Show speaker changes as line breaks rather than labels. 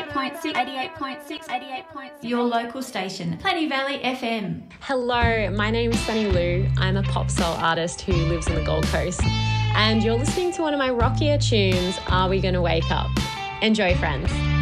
88.6, your local station, Platte Valley FM.
Hello, my name is Sunny Lou. I'm a pop soul artist who lives on the Gold Coast, and you're listening to one of my rockier tunes, Are We Gonna Wake Up? Enjoy, friends.